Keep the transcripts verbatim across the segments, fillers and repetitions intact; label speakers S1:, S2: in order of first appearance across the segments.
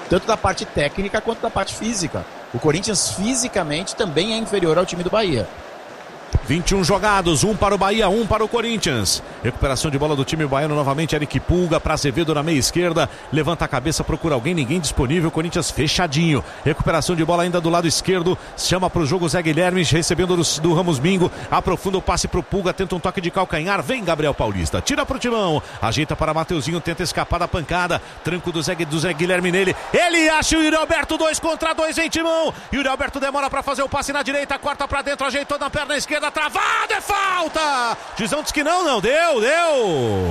S1: tanto da parte técnica quanto da parte física. O Corinthians fisicamente também é inferior ao time do Bahia.
S2: vinte e um jogados, um para o Bahia, um para o Corinthians. Recuperação de bola do time baiano novamente, Eric Pulga para Azevedo na meia esquerda, levanta a cabeça, procura alguém, ninguém disponível, Corinthians fechadinho. Recuperação de bola ainda do lado esquerdo, chama para o jogo Zé Guilherme, recebendo do, do Ramos Mingo, aprofunda o passe para o Pulga, tenta um toque de calcanhar, vem Gabriel Paulista, tira para o Timão, ajeita para Mateuzinho, tenta escapar da pancada, tranco do Zé, do Zé Guilherme nele, ele acha o Yuri Alberto, dois contra dois, vem Timão, Yuri Alberto demora para fazer o passe na direita, corta para dentro, ajeitou na perna esquerda, travado, é falta! Juizão disse que não, não, deu, deu!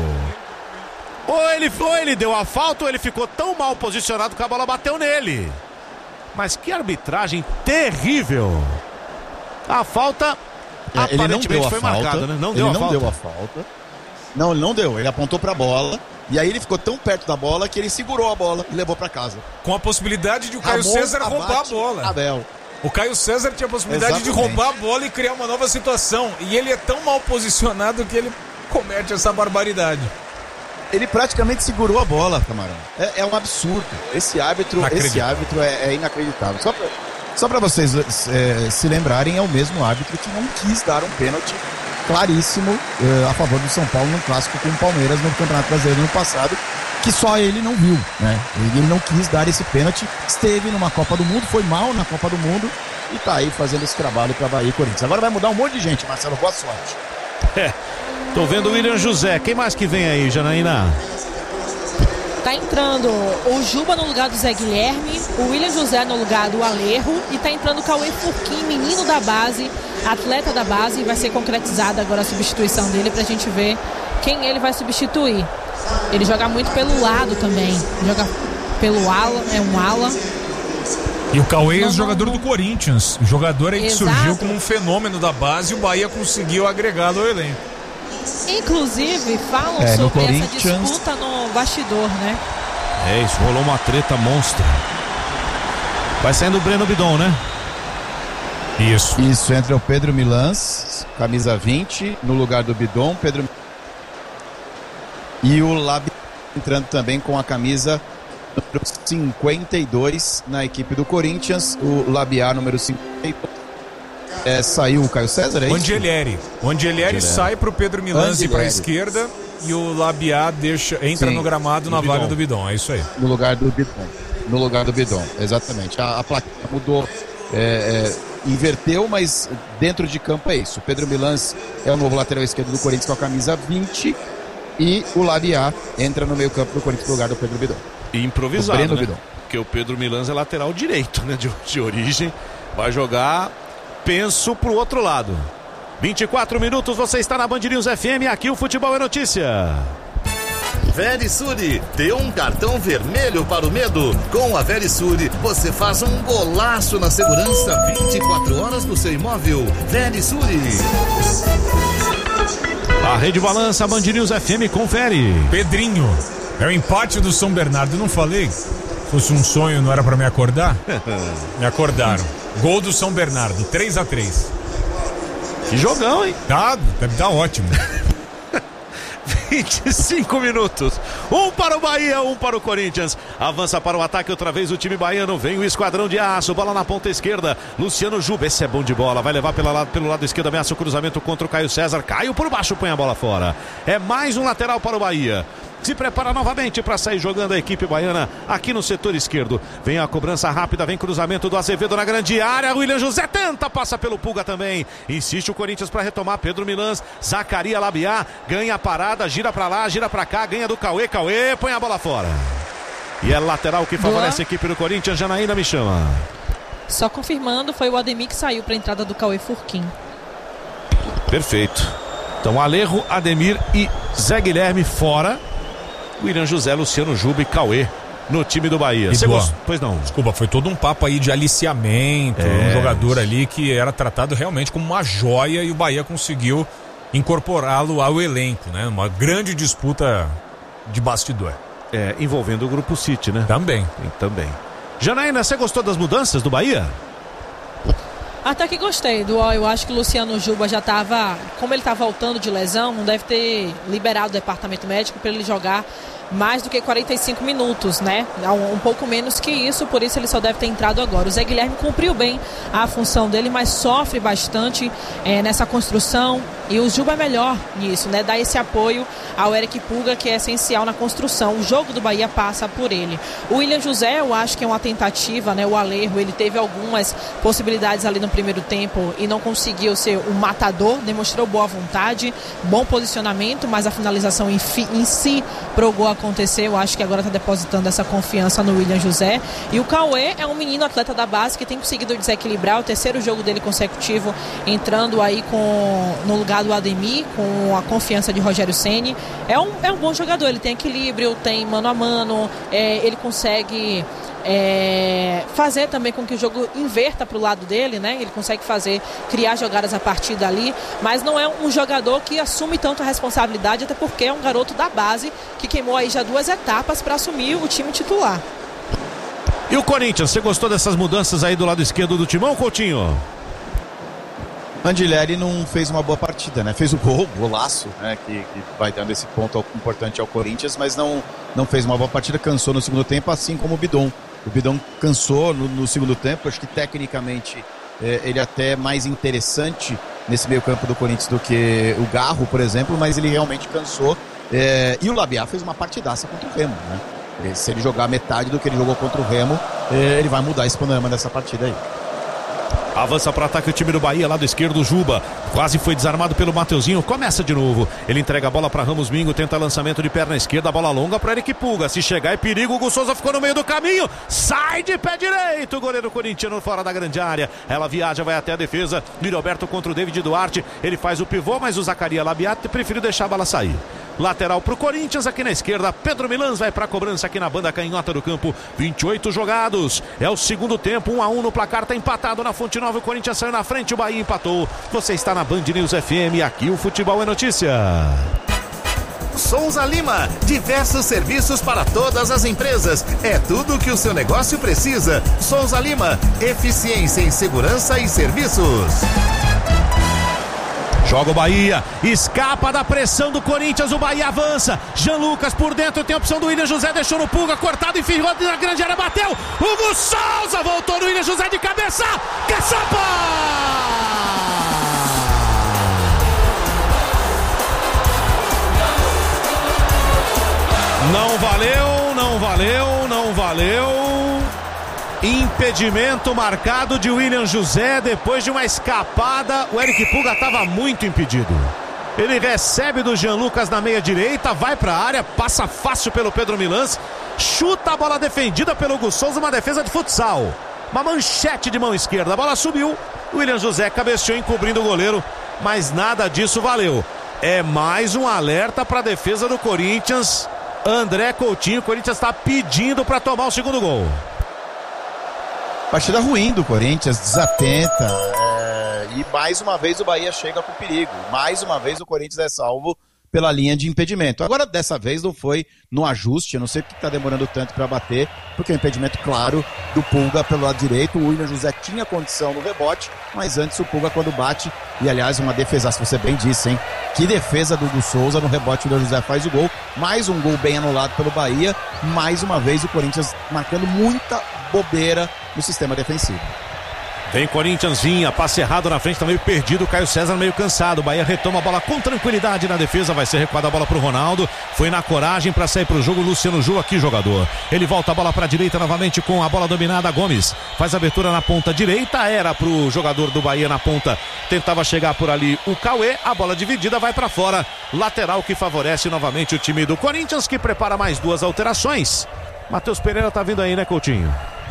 S2: Ou ele, ou ele deu a falta ou ele ficou tão mal posicionado que a bola bateu nele. Mas que arbitragem terrível! A falta
S1: é,
S2: aparentemente
S1: ele não deu
S2: foi
S1: a falta,
S2: marcada, né? Não
S1: ele
S2: deu a
S1: não
S2: falta.
S1: deu a falta. Não, ele não deu, ele apontou pra bola e aí ele ficou tão perto da bola que ele segurou a bola e levou pra casa.
S3: Com a possibilidade de o Caio
S1: Ramon
S3: César roubar a
S1: abate
S3: bola.
S1: Abel.
S3: O Caio César tinha a possibilidade
S1: Exatamente.
S3: de roubar a bola e criar uma nova situação. E ele é tão mal posicionado que ele comete essa barbaridade.
S1: Ele praticamente segurou a bola, Camarão. É, é um absurdo. Esse árbitro, esse árbitro é, é inacreditável. Só pra, só pra vocês é, se lembrarem, é o mesmo árbitro que não quis dar um pênalti claríssimo é, a favor do São Paulo no clássico com o Palmeiras no Campeonato Brasileiro no passado, que só ele não viu, né? Ele não quis dar esse pênalti, esteve numa Copa do Mundo, foi mal na Copa do Mundo e tá aí fazendo esse trabalho para Bahia e Corinthians. Agora vai mudar um monte de gente, Marcelo, boa sorte.
S2: É, tô vendo o William José. Quem mais que vem aí, Janaína?
S4: Tá entrando o Juba no lugar do Zé Guilherme, o William José no lugar do Alejo e tá entrando o Cauê Furquim, menino da base, atleta da base, e vai ser concretizada agora a substituição dele pra gente ver quem ele vai substituir. Ele joga muito pelo lado também, joga pelo ala, é um ala.
S3: E o Cauê é o
S4: Não,
S3: jogador
S4: não, não.
S3: do Corinthians, jogador aí que
S4: Exato.
S3: surgiu como um fenômeno da base e o Bahia conseguiu agregá-lo ao elenco.
S4: Inclusive, falam
S1: É, no
S4: sobre essa
S1: Corinthians-
S4: disputa no bastidor, né?
S2: É isso, rolou uma treta monstra. Vai saindo o Breno Bidon, né?
S3: Isso.
S1: Isso, entra o Pedro Milans, camisa vinte, no lugar do Bidon, Pedro e o Labi entrando também com a camisa número cinquenta e dois na equipe do Corinthians, o Labiá número cinquenta e dois. É, saiu o Caio César, é isso?
S3: Angielieri. O Angielieri sai pro Pedro Milans ir pra
S1: Angielieri.
S3: esquerda e o Labiá deixa, entra
S1: Sim,
S3: no gramado na
S2: do
S3: vaga
S2: Bidon.
S3: do Bidon, é isso aí.
S1: No lugar do Bidon. No lugar do Bidon, exatamente. A, a placa mudou, é, é, inverteu, mas dentro de campo é isso. O Pedro Milans é o novo lateral esquerdo do Corinthians com a camisa vinte e o Labiá entra no meio campo do Corinthians no lugar do Pedro Bidon.
S2: E improvisado,
S1: O Breno
S2: né?
S1: Bidon.
S2: Porque o Pedro Milans é lateral direito, né? De, de origem. Vai jogar, penso, pro outro lado. vinte e quatro minutos, você está na Band News F M, aqui o Futebol é Notícia.
S5: Verisure, dê um cartão vermelho para o medo. Com a Verisure, você faz um golaço na segurança vinte e quatro horas do seu imóvel. Verisure.
S2: A Rede Balança, a Band News F M, confere.
S3: Pedrinho, é o empate do São Bernardo, não falei? Fosse um sonho, não era pra me acordar? Me acordaram. Gol do São Bernardo, três a três.
S2: Que jogão, hein?
S3: Tá, deve dar ótimo.
S2: vinte e cinco minutos. Um para o Bahia, um para o Corinthians. Avança para o ataque outra vez o time baiano. Vem o esquadrão de aço. Bola na ponta esquerda. Luciano Juba, esse é bom de bola. Vai levar pela lado, pelo lado esquerdo. Ameaça o cruzamento contra o Caio César. Caio por baixo, põe a bola fora. É mais um lateral para o Bahia. Se prepara novamente para sair jogando a equipe baiana aqui no setor esquerdo. Vem a cobrança rápida, vem cruzamento do Azevedo na grande área. William José tenta, passa pelo Pulga também. Insiste o Corinthians para retomar. Pedro Milans, Zacaria Labiá, ganha a parada, gira para lá, gira para cá, ganha do Cauê. Cauê põe a bola fora. E é lateral que favorece a equipe do Corinthians. Janaína me chama.
S4: Só confirmando, foi o Ademir que saiu para a entrada do Cauê Furquim.
S2: Perfeito. Então Alejo, Ademir e Zé Guilherme fora. William José, Luciano Juba e Cauê no time do Bahia. Você gost... Pois não.
S3: Desculpa, foi todo um papo aí de aliciamento,
S2: é,
S3: um jogador
S2: isso.
S3: ali que era tratado realmente como uma joia e o Bahia conseguiu incorporá-lo ao elenco, né? Uma grande disputa de bastidor.
S2: É, envolvendo o Grupo City, né?
S3: Também.
S2: E também. Janaína, você gostou das mudanças do Bahia?
S4: Até que gostei do eu acho que o Luciano Juba já estava, como ele está voltando de lesão, não deve ter liberado o departamento médico para ele jogar mais do que quarenta e cinco minutos, né? Um pouco menos que isso, por isso ele só deve ter entrado agora. O Zé Guilherme cumpriu bem a função dele, mas sofre bastante é, nessa construção, e o Juba é melhor nisso, né? Dá esse apoio ao Eric Pulga, que é essencial na construção. O jogo do Bahia passa por ele. O William José, eu acho que é uma tentativa, né? O Alejo, ele teve algumas possibilidades ali no primeiro tempo e não conseguiu ser o matador, demonstrou boa vontade, bom posicionamento, mas a finalização em, fi, em si progou acontecer. Eu acho que agora está depositando essa confiança no William José. E o Cauê é um menino atleta da base que tem conseguido desequilibrar, o terceiro jogo dele consecutivo, entrando aí com, no lugar do Ademir, com a confiança de Rogério Ceni. É um, é um bom jogador, ele tem equilíbrio, tem mano a mano, é, ele consegue é, fazer também com que o jogo inverta para o lado dele, né? Ele consegue fazer, criar jogadas a partir dali, mas não é um jogador que assume tanto a responsabilidade, até porque é um garoto da base que queimou aí já duas etapas para assumir o time titular.
S2: E o Corinthians, você gostou dessas mudanças aí do lado esquerdo do timão, Coutinho?
S1: Andileri não fez uma boa partida, né? Fez o gol, golaço, né? Que, que vai dando esse ponto importante ao Corinthians, mas não, não fez uma boa partida, cansou no segundo tempo, assim como o Bidon. O Bidon cansou no, no segundo tempo, acho que tecnicamente é, ele é até mais interessante nesse meio campo do Corinthians do que o Garro, por exemplo, mas ele realmente cansou. É, e o Labiat fez uma partidaça contra o Remo, né? Se ele jogar metade do que ele jogou contra o Remo, é, ele vai mudar esse panorama dessa partida aí.
S2: Avança para o ataque o time do Bahia, lado esquerdo, Juba. Quase foi desarmado pelo Mateuzinho. Começa de novo. Ele entrega a bola para Ramos Mingo. Tenta lançamento de perna esquerda. Bola longa para Eric Pulga. Se chegar é perigo. O Hugo Souza ficou no meio do caminho. Sai de pé direito. O goleiro corintiano fora da grande área. Ela viaja, vai até a defesa. Lirioberto contra o David Duarte. Ele faz o pivô, mas o Zacarias Labiat preferiu deixar a bola sair. Lateral pro Corinthians, aqui na esquerda, Pedro Milans vai pra cobrança aqui na banda canhota do campo, vinte e oito jogados, é o segundo tempo, um a um no placar, tá empatado na Fonte Nova, o Corinthians saiu na frente, o Bahia empatou. Você está na Band News F M, aqui o futebol é notícia.
S5: Souza Lima, diversos serviços para todas as empresas, é tudo o que o seu negócio precisa. Souza Lima, eficiência em segurança e serviços.
S2: Joga o Bahia, escapa da pressão do Corinthians, o Bahia avança, Jean Lucas por dentro, tem a opção do William José, deixou no Pulga, cortado, enfiou na grande área, bateu, Hugo Souza, voltou no William José de cabeça, caçapa! Não valeu, não valeu, não valeu. Impedimento marcado de William José depois de uma escapada. O Eric Pulga estava muito impedido. Ele recebe do Jean Lucas na meia direita, vai para a área, passa fácil pelo Pedro Milans, chuta a bola defendida pelo Hugo Souza, uma defesa de futsal. Uma manchete de mão esquerda, a bola subiu. William José cabeceou encobrindo o goleiro, mas nada disso valeu. É mais um alerta para a defesa do Corinthians. André Coutinho, o Corinthians está pedindo para tomar o segundo gol.
S1: Partida ruim do Corinthians, desatenta, é, e mais uma vez o Bahia chega com perigo, mais uma vez o Corinthians é salvo pela linha de impedimento. Agora dessa vez não foi no ajuste, eu não sei porque está demorando tanto para bater, porque é um impedimento claro do Pulga pelo lado direito. O William José tinha condição no rebote, mas antes o Pulga quando bate, e aliás uma defesa, se você bem disse, hein? Que defesa do Hugo Souza no rebote, o William José faz o gol, mais um gol bem anulado pelo Bahia, mais uma vez o Corinthians marcando muita bobeira no sistema defensivo.
S2: Vem Corinthians, vinha, passe errado na frente, tá meio perdido, o Caio César meio cansado, o Bahia retoma a bola com tranquilidade na defesa, vai ser recuada a bola pro Ronaldo, foi na coragem para sair pro jogo, Luciano Ju aqui jogador, ele volta a bola pra direita novamente com a bola dominada, Gomes, faz a abertura na ponta direita, era pro jogador do Bahia na ponta, tentava chegar por ali o Cauê, a bola dividida vai pra fora, lateral que favorece novamente o time do Corinthians, que prepara mais duas alterações. Matheus Pereira tá vindo aí, né, Coutinho?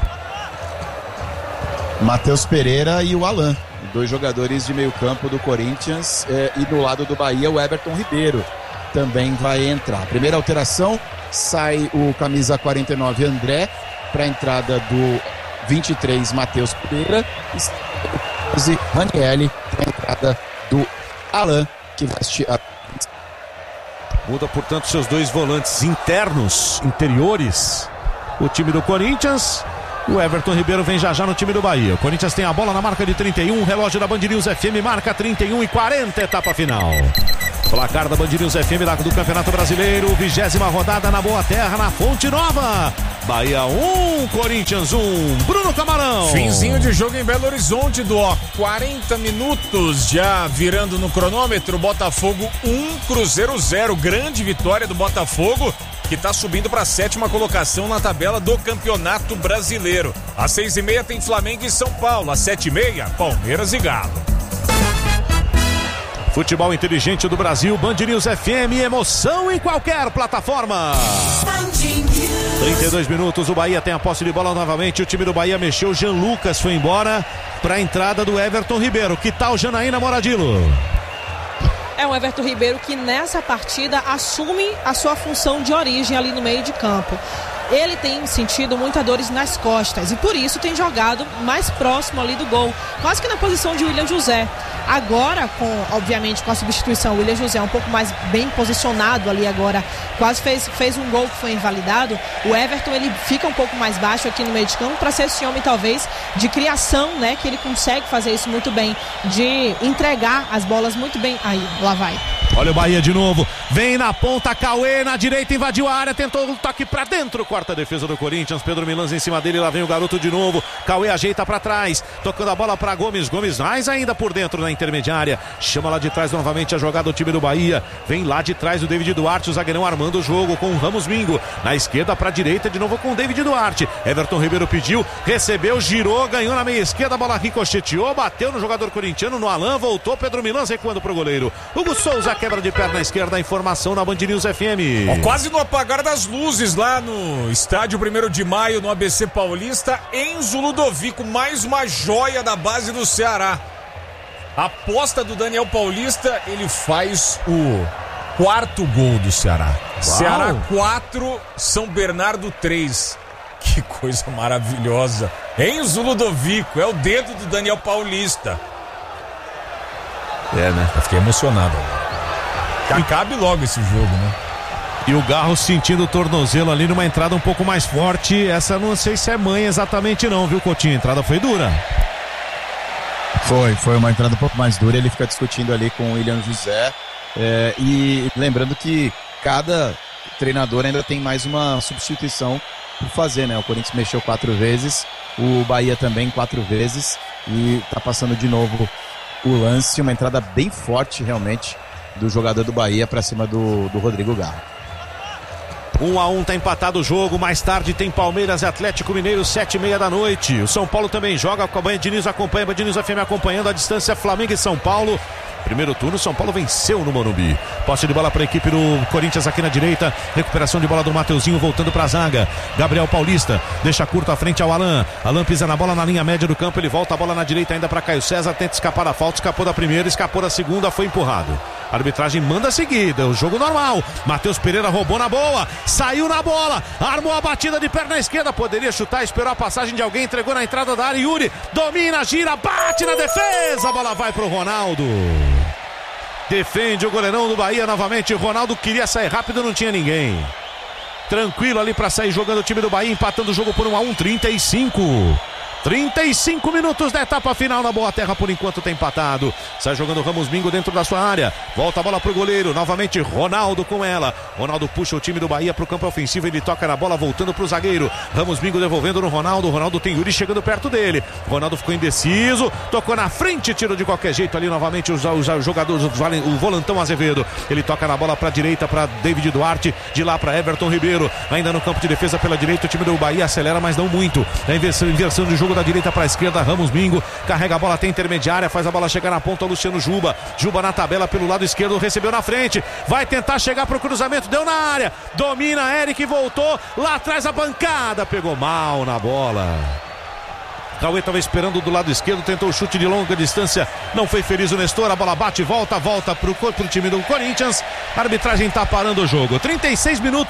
S1: Matheus Pereira e o Alan, dois jogadores de meio campo do Corinthians, eh, e do lado do Bahia o Everton Ribeiro também vai entrar. Primeira alteração, sai o camisa quarenta e nove André para a entrada do vinte e três Matheus Pereira e Ranieri para a entrada do Alan, que veste a...
S2: Muda, portanto, seus dois volantes internos, interiores, o time do Corinthians. O Everton Ribeiro vem já já no time do Bahia. O Corinthians tem a bola na marca de trinta e um. Relógio da Band News F M marca trinta e um e quarenta, etapa final. Placar da Band News F M do Campeonato Brasileiro, vigésima rodada na Boa Terra, na Fonte Nova. Bahia um, Corinthians um. Bruno Camarão.
S3: Finzinho de jogo em Belo Horizonte, do ó, quarenta minutos já virando no cronômetro. Botafogo um, Cruzeiro zero. Grande vitória do Botafogo, que está subindo para a sétima colocação na tabela do Campeonato Brasileiro. Às seis e meia tem Flamengo e São Paulo. Às sete e meia, Palmeiras e Galo.
S2: Futebol inteligente do Brasil, Band News F M, emoção em qualquer plataforma. trinta e dois minutos, o Bahia tem a posse de bola novamente. O time do Bahia mexeu, Jean Lucas foi embora para a entrada do Everton Ribeiro. Que tal, Janaína Moradilo?
S4: É um Everton Ribeiro que nessa partida assume a sua função de origem ali no meio de campo. Ele tem sentido muitas dores nas costas e por isso tem jogado mais próximo ali do gol, quase que na posição de William José. Agora, com, obviamente, com a substituição, o William José um pouco mais bem posicionado ali agora, quase fez, fez um gol que foi invalidado. O Everton, ele fica um pouco mais baixo aqui no meio de campo para ser esse homem, talvez, de criação, né? Que ele consegue fazer isso muito bem, de entregar as bolas muito bem. Aí, lá vai.
S2: Olha o Bahia de novo, vem na ponta, Cauê na direita, invadiu a área, tentou um toque pra dentro, quarta defesa do Corinthians, Pedro Milans em cima dele, lá vem o garoto de novo, Cauê ajeita pra trás, tocando a bola pra Gomes, Gomes mais ainda por dentro na intermediária, chama lá de trás novamente a jogada do time do Bahia, vem lá de trás o David Duarte, o zagueirão armando o jogo com o Ramos Mingo, na esquerda pra direita de novo com o David Duarte, Everton Ribeiro pediu, recebeu, girou, ganhou na meia esquerda, a bola ricocheteou, bateu no jogador corintiano, no Alain, voltou, Pedro Milans recuando pro goleiro, Hugo Souza quebra de perna esquerda, a informação na Band News F M.
S3: Ó, quase no apagar das luzes lá no estádio primeiro de maio, no A B C Paulista, Enzo Ludovico, mais uma joia da base do Ceará. A aposta do Daniel Paulista, ele faz o quarto gol do Ceará. Uau. Ceará quatro, São Bernardo três. Que coisa maravilhosa. Enzo Ludovico, é o dedo do Daniel Paulista.
S2: É, né?
S3: Eu fiquei emocionado. Que acabe logo esse jogo, né?
S2: E o Garro sentindo o tornozelo ali numa entrada um pouco mais forte. Essa não sei se é mãe exatamente não, viu, Coutinho? A entrada foi dura.
S1: Foi, foi uma entrada um pouco mais dura. Ele fica discutindo ali com o William José. É, e lembrando que cada treinador ainda tem mais uma substituição por fazer, né? O Corinthians mexeu quatro vezes, o Bahia também quatro vezes. E tá passando de novo o lance. Uma entrada bem forte, realmente, do jogador do Bahia para cima do, do Rodrigo Garro.
S2: Um a um, tá empatado o jogo. Mais tarde tem Palmeiras e Atlético Mineiro, sete e meia da noite. O São Paulo também joga com a Band News, acompanha a Band News F M acompanhando a distância Flamengo e São Paulo. Primeiro turno, São Paulo venceu no Morumbi. Posse de bola para a equipe do Corinthians aqui na direita. Recuperação de bola do Mateuzinho voltando para a zaga. Gabriel Paulista deixa curto à frente ao Alain. Alain pisa na bola na linha média do campo. Ele volta a bola na direita ainda para Caio César. Tenta escapar da falta. Escapou da primeira, escapou da segunda. Foi empurrado. A arbitragem manda a seguida. O jogo normal. Matheus Pereira roubou na boa. Saiu na bola. Armou a batida de perna esquerda. Poderia chutar, esperou a passagem de alguém. Entregou na entrada da área. Yuri domina, gira, bate na defesa. A bola vai pro Ronaldo. Defende o goleirão do Bahia novamente. Ronaldo queria sair rápido, não tinha ninguém. Tranquilo ali para sair jogando o time do Bahia, empatando o jogo por um a um, trinta e cinco. trinta e cinco minutos da etapa final na Boa Terra, por enquanto tem empatado. Sai jogando Ramos Mingo dentro da sua área. Volta a bola pro goleiro, novamente Ronaldo com ela. Ronaldo puxa o time do Bahia pro campo ofensivo, ele toca na bola voltando pro zagueiro. Ramos Mingo devolvendo no Ronaldo. Ronaldo tem Yuri chegando perto dele. Ronaldo ficou indeciso, tocou na frente, tiro de qualquer jeito ali novamente os, os jogadores, o volantão Azevedo. Ele toca na bola pra direita para David Duarte, de lá para Everton Ribeiro. Ainda no campo de defesa pela direita, o time do Bahia acelera, mas não muito. É inversão, inversão de jogo da direita para a esquerda, Ramos Mingo carrega a bola até intermediária, faz a bola chegar na ponta, Luciano Juba, Juba na tabela pelo lado esquerdo, recebeu na frente, vai tentar chegar pro cruzamento, deu na área, domina, Eric voltou, lá atrás a bancada, pegou mal na bola. Cauê estava esperando do lado esquerdo, tentou o chute de longa distância, não foi feliz o Nestor, a bola bate, volta, volta pro, pro time do Corinthians. A arbitragem tá parando o jogo. trinta e seis minutos,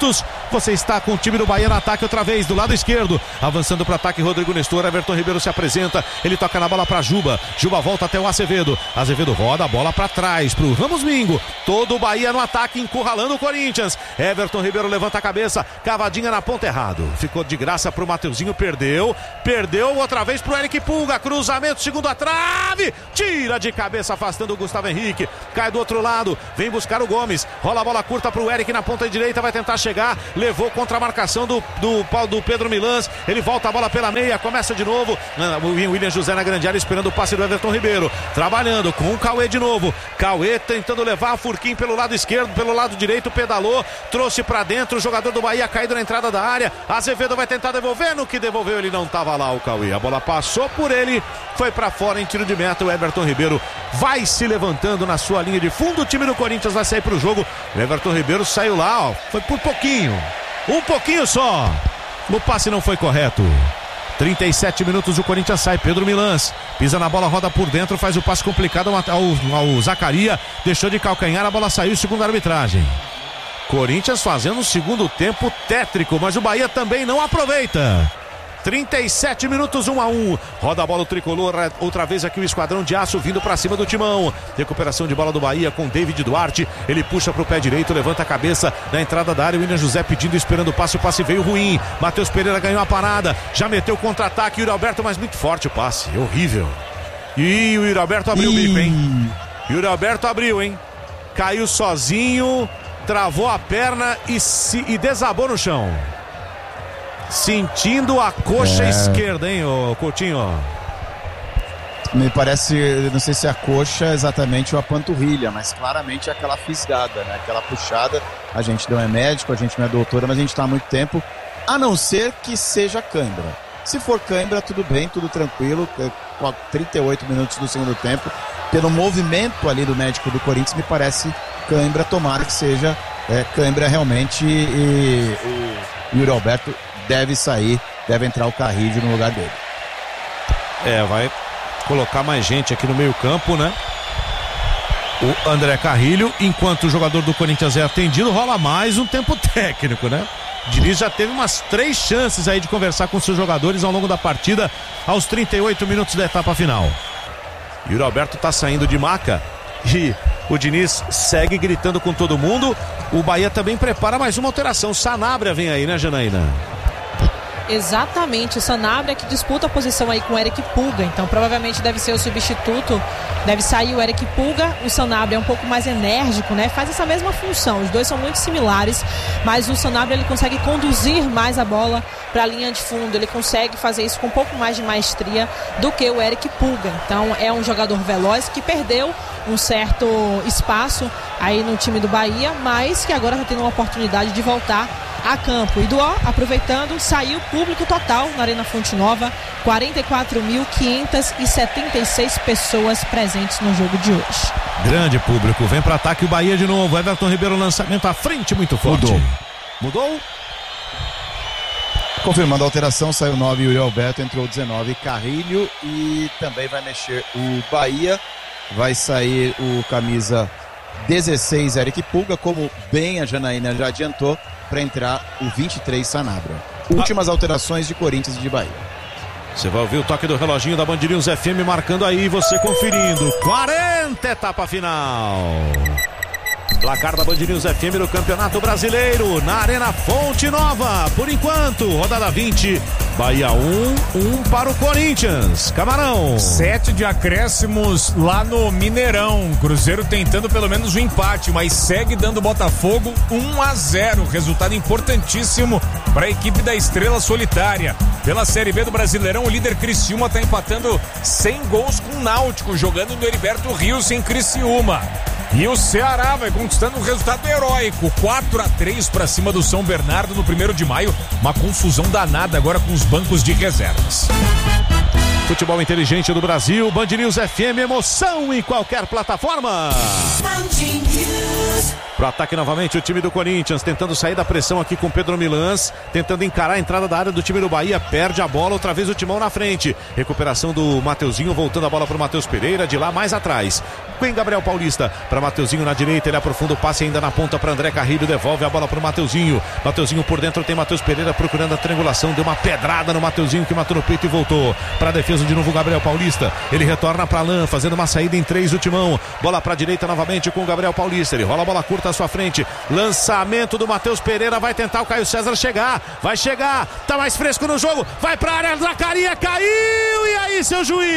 S2: Você está com o time do Bahia no ataque outra vez, do lado esquerdo. Avançando para o ataque, Rodrigo Nestor. Everton Ribeiro se apresenta. Ele toca na bola para Juba. Juba volta até o Azevedo. Azevedo roda a bola para trás para o Ramos Mingo. Todo o Bahia no ataque, encurralando o Corinthians. Everton Ribeiro levanta a cabeça. Cavadinha na ponta errado. Ficou de graça para o Mateuzinho. Perdeu. Perdeu outra vez para o Eric Pulga. Cruzamento, segundo a trave. Tira de cabeça, afastando o Gustavo Henrique. Cai do outro lado. Vem buscar o Gomes. Rola a bola curta para o Eric na ponta direita. Vai tentar chegar. Levou contra a marcação do, do, do Pedro Milans. Ele volta a bola pela meia. Começa de novo. O William José na grande área esperando o passe do Everton Ribeiro. Trabalhando com o Cauê de novo. Cauê tentando levar a Furquim pelo lado esquerdo, pelo lado direito. Pedalou. Trouxe para dentro. O jogador do Bahia caído na entrada da área. Azevedo vai tentar devolver. No que devolveu, ele não estava lá, o Cauê. A bola passou por ele. Foi para fora em tiro de meta. O Everton Ribeiro vai se levantando na sua linha de fundo. O time do Corinthians vai sair para o jogo. O Everton Ribeiro saiu lá, ó. Foi por pouquinho. Um pouquinho só. O passe não foi correto. trinta e sete minutos, o Corinthians sai. Pedro Milans pisa na bola, roda por dentro, faz o passe complicado ao, ao, ao Zacaria. Deixou de calcanhar, a bola saiu, segundo a arbitragem. Corinthians fazendo um segundo tempo tétrico, mas o Bahia também não aproveita. trinta e sete minutos, um a um. Roda a bola o tricolor, outra vez aqui o esquadrão de aço vindo para cima do Timão. Recuperação de bola do Bahia com David Duarte. Ele puxa para o pé direito, levanta a cabeça na entrada da área. O William José pedindo, esperando o passe. O passe veio ruim. Matheus Pereira ganhou a parada. Já meteu contra-ataque. Yuri Alberto, mas muito forte o passe. Horrível. E o Yuri Alberto abriu o bico, hein? Yuri Alberto abriu, hein? Caiu sozinho, travou a perna e, se, e desabou no chão. Sentindo a coxa é... esquerda, hein, ô Coutinho?
S1: Me parece, não sei se é a coxa exatamente ou a panturrilha, mas claramente é aquela fisgada, né? Aquela puxada. A gente não é médico, a gente não é doutora, mas a gente está há muito tempo, a não ser que seja cãibra. Se for cãibra, tudo bem, tudo tranquilo. Com trinta e oito minutos do segundo tempo, pelo movimento ali do médico do Corinthians, me parece cãibra. Tomara que seja é, cãibra realmente. E o Yuri Alberto deve sair, deve entrar o Carrillo no lugar dele.
S2: É, vai colocar mais gente aqui no meio campo, né? O André Carrillo, enquanto o jogador do Corinthians é atendido, rola mais um tempo técnico, né? O Diniz já teve umas três chances aí de conversar com seus jogadores ao longo da partida, aos trinta e oito minutos da etapa final. Yuri Alberto tá saindo de maca e o Diniz segue gritando com todo mundo. O Bahia também prepara mais uma alteração. Sanabria vem aí, né, Janaína?
S4: Exatamente, o Sanabria que disputa a posição aí com o Eric Pulga, então provavelmente deve ser o substituto, deve sair o Eric Pulga. O Sanabria é um pouco mais enérgico, né? Faz essa mesma função, os dois são muito similares, mas o Sanabria ele consegue conduzir mais a bola para a linha de fundo, ele consegue fazer isso com um pouco mais de maestria do que o Eric Pulga. Então é um jogador veloz que perdeu um certo espaço aí no time do Bahia, mas que agora está tendo uma oportunidade de voltar a campo. E Duó, aproveitando, saiu público total na Arena Fonte Nova, quarenta e quatro mil quinhentas e setenta e seis pessoas presentes no jogo de hoje.
S2: Grande público, vem para ataque o Bahia de novo. Everton Ribeiro, lançamento à frente muito forte.
S1: Mudou.
S2: Mudou?
S1: Confirmando a alteração, saiu nove Yuri Alberto, entrou dezenove Carrillo e também vai mexer o Bahia. Vai sair o camisa dezesseis Eric Pulga, como bem a Janaína já adiantou, para entrar o vinte e três Sanabria. Últimas ah. alterações de Corinthians e de Bahia.
S2: Você vai ouvir o toque do reloginho da Band News F M marcando aí, você conferindo. quarenta, etapa final. Placar da Band News F M no Campeonato Brasileiro, na Arena Fonte Nova. Por enquanto, rodada vinte, Bahia um, um para o Corinthians. Camarão.
S3: Sete de acréscimos lá no Mineirão. Cruzeiro tentando pelo menos o um empate, mas segue dando Botafogo um a zero. Resultado importantíssimo para a equipe da Estrela Solitária. Pela Série B do Brasileirão, o líder Criciúma está empatando sem gols com o Náutico, jogando no Heriberto Rios em Criciúma. E o Ceará vai conquistando um resultado heróico, quatro a três para cima do São Bernardo no primeiro de maio. Uma confusão danada agora com os bancos de reservas.
S2: Futebol inteligente do Brasil, Band News F M, emoção em qualquer plataforma. Band News. Pro ataque novamente o time do Corinthians, tentando sair da pressão aqui com Pedro Milans, tentando encarar a entrada da área do time do Bahia, perde a bola, outra vez o Timão na frente. Recuperação do Mateuzinho, voltando a bola pro Matheus Pereira, de lá mais atrás. Vem Gabriel Paulista para Mateuzinho na direita, ele aprofunda o passe ainda na ponta para André Carrilho, devolve a bola pro Mateuzinho. Mateuzinho por dentro tem Matheus Pereira procurando a triangulação, deu uma pedrada no Mateuzinho que matou no peito e voltou para defesa de novo Gabriel Paulista. Ele retorna para Alain, fazendo uma saída em três o Timão. Bola para direita novamente com o Gabriel Paulista, ele rola a bola curta à sua frente, lançamento do Matheus Pereira, vai tentar o Caio César chegar, vai chegar, tá mais fresco no jogo, vai pra área, Zacarias caiu, e aí seu juiz?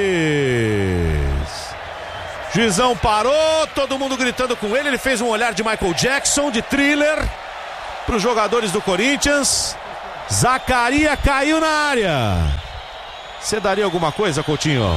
S2: Juizão parou, todo mundo gritando com ele, ele fez um olhar de Michael Jackson, de Thriller, pros jogadores do Corinthians. Zacarias caiu na área. Você daria alguma coisa, Coutinho?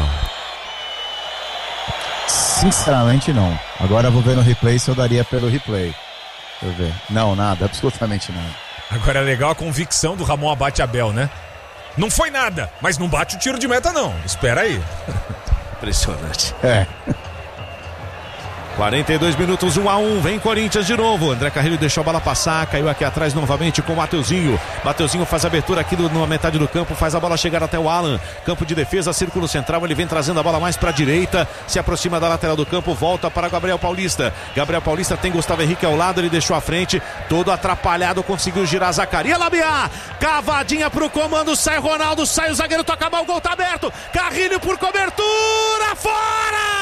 S1: Sinceramente não. Agora eu vou ver no replay se eu daria pelo replay. Deixa eu ver. Não, nada, absolutamente nada.
S3: Agora é legal a convicção do Ramon Abate Abel, né? Não foi nada, mas não bate o tiro de meta não. Espera aí.
S2: Impressionante.
S1: É.
S2: quarenta e dois minutos, um a um, vem Corinthians de novo. André Carrilho deixou a bola passar, caiu aqui atrás novamente com o Mateuzinho. Mateuzinho faz a abertura aqui na metade do campo, faz a bola chegar até o Alan. Campo de defesa, círculo central, ele vem trazendo a bola mais para a direita, se aproxima da lateral do campo, volta para Gabriel Paulista. Gabriel Paulista tem Gustavo Henrique ao lado, ele deixou à frente, todo atrapalhado, conseguiu girar Zacarias, Labiá, cavadinha pro comando, sai Ronaldo, sai o zagueiro, toca a bola, o gol tá aberto. Carrilho por cobertura, fora!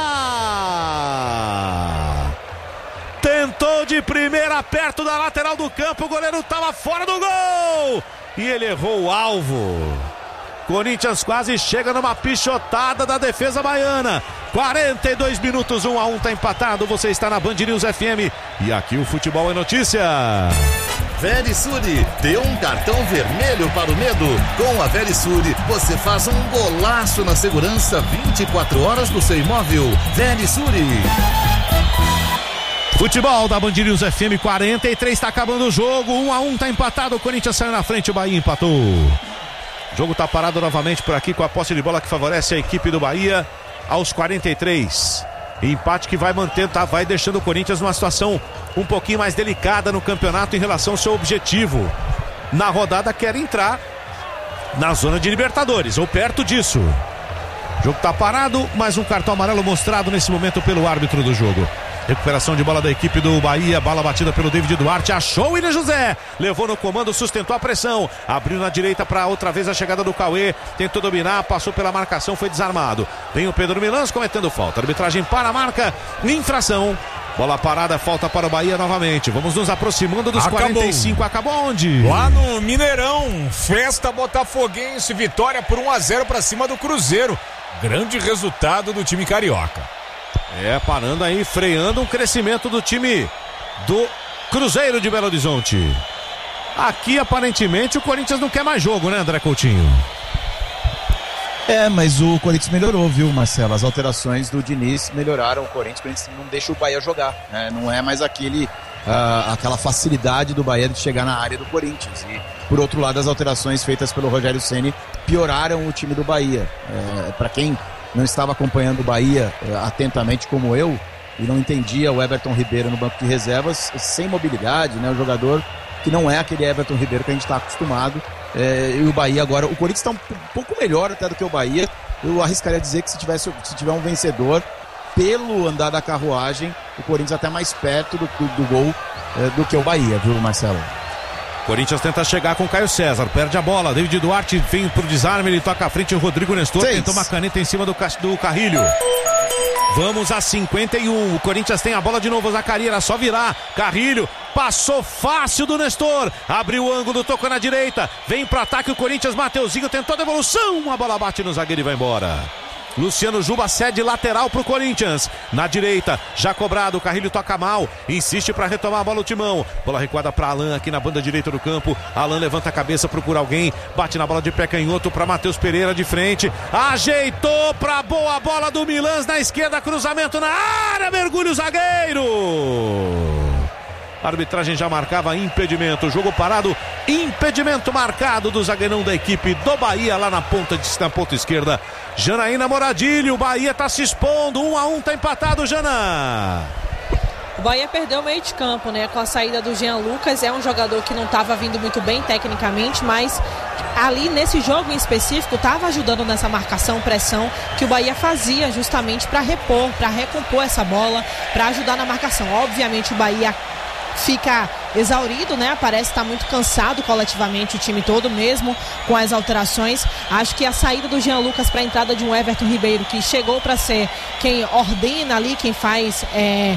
S2: Tentou de primeira perto da lateral do campo, o goleiro estava fora do gol e ele errou o alvo. Corinthians quase chega numa pichotada da defesa baiana. quarenta e dois minutos, um a um, tá empatado. Você está na Band News F M e aqui o futebol é notícia.
S5: Verisure, dê um cartão vermelho para o medo. Com a Verisure, você faz um golaço na segurança vinte e quatro horas do seu imóvel. Verisure.
S2: Futebol da Band News F M, quarenta e três, tá acabando o jogo, um a um, tá empatado, o Corinthians saiu na frente, o Bahia empatou. O jogo tá parado novamente por aqui com a posse de bola que favorece a equipe do Bahia aos quarenta e três. Empate que vai manter, tá, vai deixando o Corinthians numa situação um pouquinho mais delicada no campeonato em relação ao seu objetivo. Na rodada quer entrar na zona de Libertadores, ou perto disso. O jogo tá parado, mais um cartão amarelo mostrado nesse momento pelo árbitro do jogo. Recuperação de bola da equipe do Bahia, bola batida pelo David Duarte, achou o William José, levou no comando, sustentou a pressão, abriu na direita para outra vez a chegada do Cauê, tentou dominar, passou pela marcação, foi desarmado. Vem o Pedro Milans cometendo falta, arbitragem para a marca, infração. Bola parada, falta para o Bahia novamente. Vamos nos aproximando dos acabou. quarenta e cinco. Acabou onde?
S3: Lá no Mineirão, festa botafoguense, vitória por um a zero para cima do Cruzeiro. Grande resultado do time carioca.
S2: É, parando aí, freando um crescimento do time do Cruzeiro de Belo Horizonte. Aqui, aparentemente, o Corinthians não quer mais jogo, né, André Coutinho?
S1: É, mas o Corinthians melhorou, viu, Marcelo? As alterações do Diniz melhoraram o Corinthians. O Corinthians não deixa o Bahia jogar, né? Não é mais aquele, uh, aquela facilidade do Bahia de chegar na área do Corinthians. E, por outro lado, as alterações feitas pelo Rogério Ceni pioraram o time do Bahia. É, para quem não estava acompanhando o Bahia é, atentamente como eu, e não entendia o Everton Ribeiro no banco de reservas, sem mobilidade, né? O jogador que não é aquele Everton Ribeiro que a gente está acostumado. É, e o Bahia agora, o Corinthians está um, um pouco melhor até do que o Bahia. Eu arriscaria dizer que se, tivesse, se tiver um vencedor, pelo andar da carruagem, o Corinthians até mais perto do, do, do gol é, do que o Bahia, viu, Marcelo?
S2: Corinthians tenta chegar com Caio César, perde a bola, David Duarte vem pro desarme, ele toca à frente, o Rodrigo Nestor Seis. tentou uma caneta em cima do, do Carrilho. Vamos a cinquenta e um, o Corinthians tem a bola de novo, o Zacarias, era só virar, Carrilho, passou fácil do Nestor, abriu o ângulo, tocou na direita, vem pro ataque o Corinthians, Mateuzinho tentou a devolução, a bola bate no zagueiro e vai embora. Luciano Juba cede lateral pro Corinthians. Na direita, já cobrado, o Carrilho toca mal, insiste para retomar a bola o Timão. Bola recuada para Alan aqui na banda direita do campo. Alan levanta a cabeça, procura alguém, bate na bola de pé canhoto para Matheus Pereira de frente. Ajeitou para boa bola do Milans na esquerda, cruzamento na área, mergulho o zagueiro. A arbitragem já marcava impedimento, jogo parado, impedimento marcado do zagueirão da equipe do Bahia lá na ponta, na ponta esquerda. Janaína Moradilho, o Bahia tá se expondo, um a um, tá empatado, Jana.
S4: O Bahia perdeu o meio de campo, né? Com a saída do Jean Lucas, é um jogador que não estava vindo muito bem tecnicamente, mas ali nesse jogo em específico estava ajudando nessa marcação, pressão que o Bahia fazia justamente para repor, para recompor essa bola, para ajudar na marcação. Obviamente o Bahia fica exaurido, né? Parece estar muito cansado coletivamente o time todo, mesmo com as alterações. Acho que a saída do Jean Lucas para a entrada de um Everton Ribeiro, que chegou para ser quem ordena ali, quem faz é,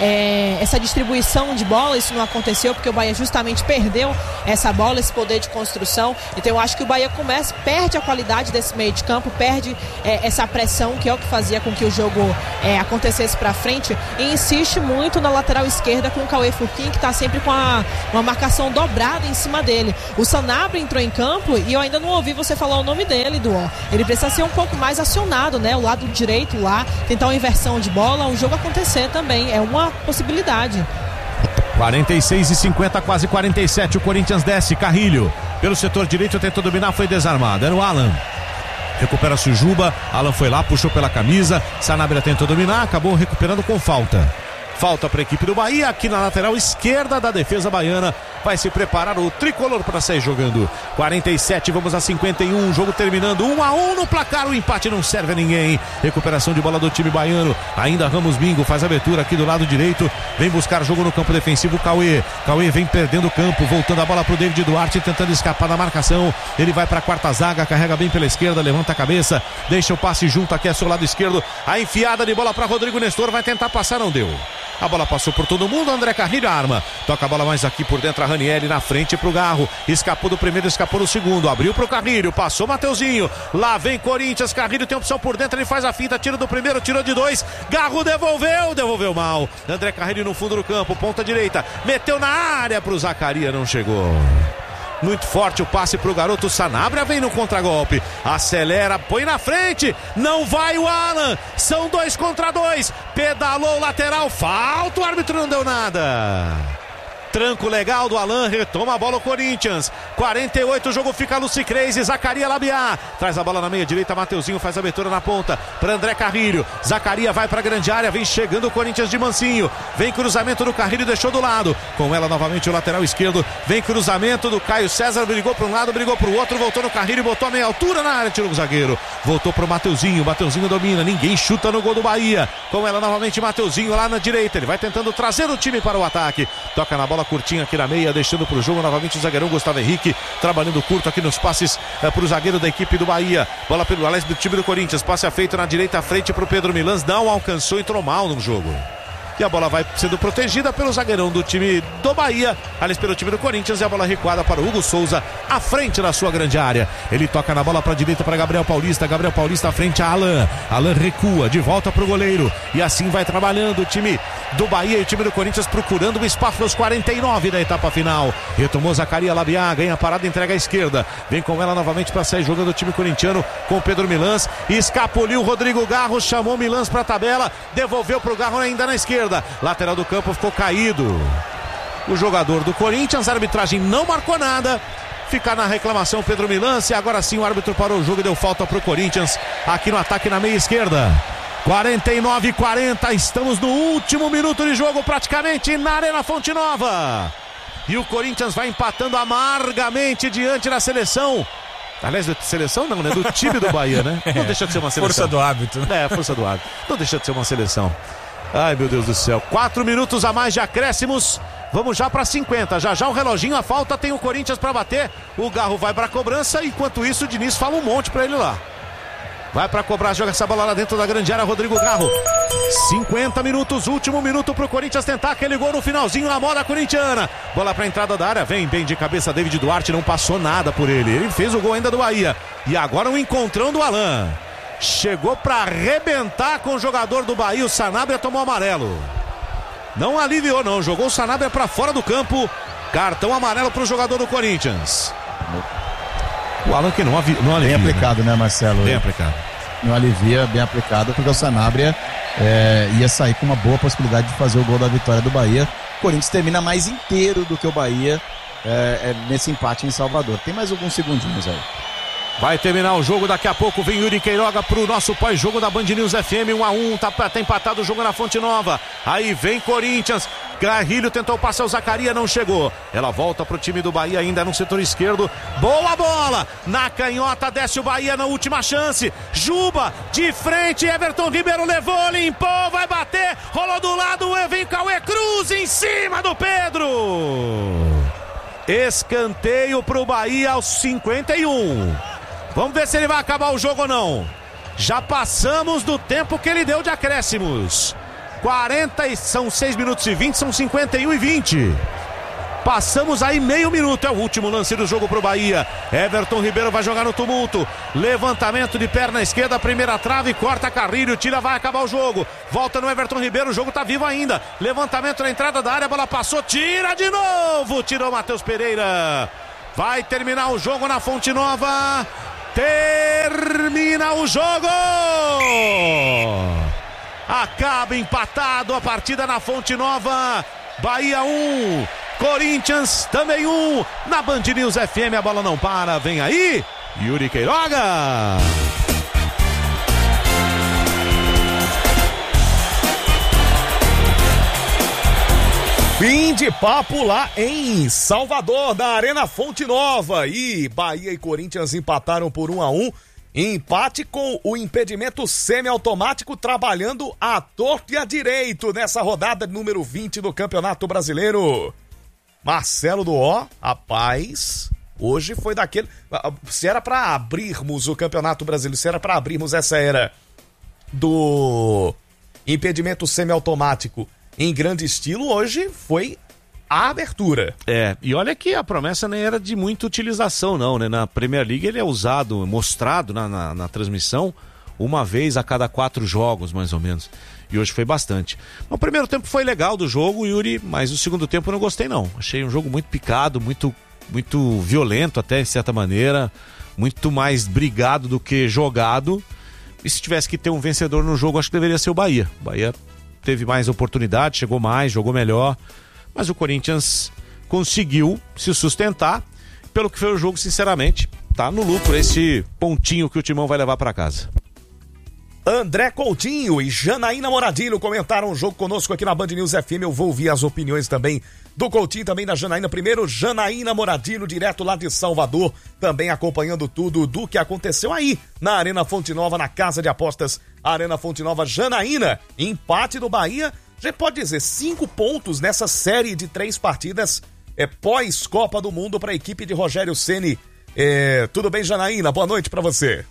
S4: é, essa distribuição de bola, isso não aconteceu porque o Bahia justamente perdeu essa bola, esse poder de construção. Então eu acho que o Bahia começa, perde a qualidade desse meio de campo, perde é, essa pressão, que é o que fazia com que o jogo é, acontecesse para frente, e insiste muito na lateral esquerda com o Cauê Furquim, que está sempre com a uma marcação dobrada em cima dele. O Sanabria entrou em campo e eu ainda não ouvi você falar o nome dele, Duó. Ele precisa ser um pouco mais acionado, né? O lado direito lá, tentar uma inversão de bola, um jogo acontecer também. É uma possibilidade.
S2: quarenta e seis e cinquenta, quase quarenta e sete. O Corinthians desce. Carrilho pelo setor direito, tentou dominar, foi desarmado. Era o Alan. Recupera-se o Juba. Alan foi lá, puxou pela camisa. Sanabria tentou dominar, acabou recuperando com falta. Falta para a equipe do Bahia, aqui na lateral esquerda da defesa baiana. Vai se preparar o tricolor para sair jogando. quarenta e sete, vamos a cinquenta e um. Jogo terminando um a um no placar. O empate não serve a ninguém. Recuperação de bola do time baiano. Ainda Ramos Bingo faz a abertura aqui do lado direito. Vem buscar jogo no campo defensivo. Cauê. Cauê vem perdendo o campo. Voltando a bola para o David Duarte, tentando escapar da marcação. Ele vai para a quarta zaga. Carrega bem pela esquerda. Levanta a cabeça. Deixa o passe junto aqui a seu lado esquerdo. A enfiada de bola para Rodrigo Nestor. Vai tentar passar, não deu. A bola passou por todo mundo, André Carrilho arma. Toca a bola mais aqui por dentro, a Ranieri na frente pro Garro. Escapou do primeiro, escapou do segundo. Abriu pro Carrilho, passou Mateuzinho. Lá vem Corinthians, Carrilho tem opção por dentro, ele faz a finta, tira do primeiro, tirou de dois. Garro devolveu, devolveu mal. André Carrilho no fundo do campo, ponta direita. Meteu na área pro Zacaria, não chegou. Muito forte o passe pro garoto. Sanabria vem no contragolpe, acelera, põe na frente, não vai o Alan, são dois contra dois, pedalou o lateral, falta, o árbitro não deu nada. Tranco legal do Alan, retoma a bola o Corinthians. quarenta e oito, o jogo fica Lucy Crazy, Zacaria Labiá. Traz a bola na meia direita, Mateuzinho faz a abertura na ponta para André Carrilho. Zacaria vai para a grande área, vem chegando o Corinthians de mansinho. Vem cruzamento do Carrilho, deixou do lado. Com ela novamente o lateral esquerdo. Vem cruzamento do Caio César, brigou para um lado, brigou para o outro, voltou no Carrilho, botou a meia altura na área, tirou o zagueiro. Voltou para o Mateuzinho, Mateuzinho domina, ninguém chuta no gol do Bahia. Com ela novamente Mateuzinho lá na direita, ele vai tentando trazer o time para o ataque. Toca na bola curtinho aqui na meia, deixando para o jogo novamente o zagueirão Gustavo Henrique, trabalhando curto aqui nos passes é, para o zagueiro da equipe do Bahia. Bola pelo Alex do time do Corinthians, passe feito na direita, à frente para o Pedro Milans, não alcançou, entrou mal no jogo. E a bola vai sendo protegida pelo zagueirão do time do Bahia, aliás, pelo time do Corinthians, e a bola recuada para o Hugo Souza, à frente da sua grande área. Ele toca na bola para a direita para Gabriel Paulista, Gabriel Paulista à frente a Alan. Alan recua, de volta para o goleiro, e assim vai trabalhando o time do Bahia e o time do Corinthians procurando o espaço nos quarenta e nove da etapa final. Retomou Zacaria Labiá, ganha a parada, entrega à esquerda, vem com ela novamente para sair jogando o time corintiano com o Pedro Milans, escapuliu o Rodrigo Garro, chamou Milans para a tabela, devolveu para o Garro ainda na esquerda. Lateral do campo ficou caído o jogador do Corinthians, a arbitragem não marcou nada. Fica na reclamação Pedro Milans, e agora sim o árbitro parou o jogo e deu falta para o Corinthians aqui no ataque na meia esquerda. quarenta e nove a quarenta, estamos no último minuto de jogo praticamente na Arena Fonte Nova, e o Corinthians vai empatando amargamente diante da seleção. Aliás, da seleção não, né? Do time do Bahia, né? Não deixa de ser uma seleção.
S3: Força do hábito.
S2: É, força do hábito. Não deixa de ser uma seleção. Ai, meu Deus do céu. Quatro minutos a mais de acréscimos. Vamos já para cinquenta. Já já o reloginho, a falta, tem o Corinthians para bater. O Garro vai para a cobrança. Enquanto isso, o Diniz fala um monte para ele lá. Vai para cobrar, joga essa bola lá dentro da grande área, Rodrigo Garro. cinquenta minutos, último minuto para o Corinthians tentar aquele gol no finalzinho na moda corintiana. Bola para a entrada da área, vem bem de cabeça David Duarte, não passou nada por ele. Ele fez o gol ainda do Bahia. E agora um encontrão do Alan. Chegou para arrebentar com o jogador do Bahia, o Sanabria tomou amarelo. Não aliviou não, jogou o Sanabria para fora do campo. Cartão amarelo para o jogador do Corinthians. O Alan que não, avi, não alivia.
S1: Bem aplicado, né, né Marcelo?
S2: Bem aplicado.
S1: Não alivia, bem aplicado, porque o Sanabria é, ia sair com uma boa possibilidade de fazer o gol da vitória do Bahia. O Corinthians termina mais inteiro do que o Bahia é, é, nesse empate em Salvador. Tem mais alguns segundinhos aí.
S2: Vai terminar o jogo, daqui a pouco vem Yuri Queiroga pro nosso pós-jogo da Band News F M, um a um, tá, tá empatado o jogo na Fonte Nova. Aí vem Corinthians, Carrilho tentou passar o Zacaria, não chegou. Ela volta pro time do Bahia ainda no setor esquerdo. Boa bola, na canhota desce o Bahia na última chance. Juba, de frente, Everton Ribeiro levou, limpou, vai bater, rolou do lado, vem Cauê Cruz em cima do Pedro. Escanteio pro Bahia aos cinquenta e um. Vamos ver se ele vai acabar o jogo ou não. Já passamos do tempo que ele deu de acréscimos. quarenta, são seis minutos e vinte, são cinquenta e um e vinte. Passamos aí meio minuto, é o último lance do jogo pro Bahia. Everton Ribeiro vai jogar no tumulto. Levantamento de perna esquerda, primeira trave, corta Carrilho, tira, vai acabar o jogo. Volta no Everton Ribeiro, o jogo tá vivo ainda. Levantamento na entrada da área, a bola passou, tira de novo. Tirou Matheus Pereira. Vai terminar o jogo na Fonte Nova. Termina o jogo! Acaba empatado a partida na Fonte Nova. Bahia um, Corinthians também um. Na Band News F M a bola não para. Vem aí, Yuri Queiroga.
S6: Fim de papo lá em Salvador, da Arena Fonte Nova. E Bahia e Corinthians empataram por um a um. Empate com o impedimento semiautomático trabalhando à torto e à direito nessa rodada número vinte do Campeonato Brasileiro. Marcelo do Ó, rapaz, hoje foi daquele... Se era pra abrirmos o Campeonato Brasileiro, se era pra abrirmos essa era do impedimento semiautomático em grande estilo, hoje foi a abertura.
S2: É, e olha que a promessa nem era de muita utilização não, né? Na Premier League ele é usado, mostrado na, na, na transmissão uma vez a cada quatro jogos, mais ou menos. E hoje foi bastante. O primeiro tempo foi legal do jogo, Yuri, mas o segundo tempo eu não gostei não. Achei um jogo muito picado, muito, muito violento até, de certa maneira, muito mais brigado do que jogado. E se tivesse que ter um vencedor no jogo, acho que deveria ser o Bahia. O Bahia teve mais oportunidade, chegou mais, jogou melhor, mas o Corinthians conseguiu se sustentar. Pelo que foi o jogo, sinceramente, tá no lucro esse pontinho que o Timão vai levar para casa.
S6: André Coutinho e Janaína Moradilho comentaram o jogo conosco aqui na Band News F M. Eu vou ouvir as opiniões também do Coutinho, também da Janaína. Primeiro, Janaína Moradilho, direto lá de Salvador, também acompanhando tudo do que aconteceu aí na Arena Fonte Nova, na Casa de Apostas Arena Fonte Nova. Janaína, empate do Bahia, já pode dizer, cinco pontos nessa série de três partidas é, pós-Copa do Mundo para a equipe de Rogério Ceni. É, tudo bem, Janaína? Boa noite para você.